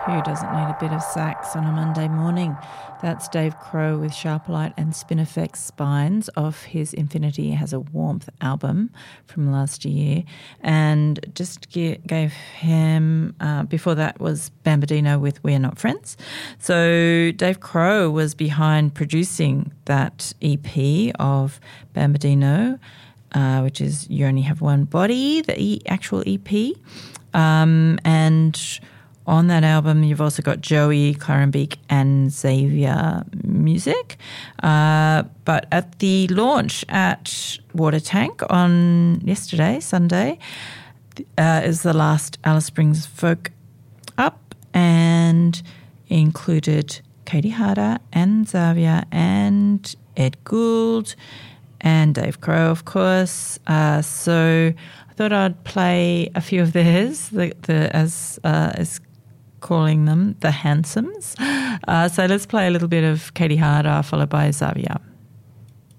Who doesn't need a bit of sax on a Monday morning? That's Dave Crow with Sharp Light and Spinifex Spines off his Infinity Has a Warmth album from last year. And just gave him, before that was Bambadino with We're Not Friends. So Dave Crow was behind producing that EP of Bambadino, which is You Only Have One Body, the actual EP. And on that album, you've also got Joey, Clarenbeek and Xavier Music. But at the launch at Water Tank on yesterday, Sunday, is the last Alice Springs folk up, and included Katie Harder and Xavier and Ed Gould and Dave Crow, of course. So I thought I'd play a few of theirs, as calling them the Handsomes. So let's play a little bit of Katie Harder followed by Xavier.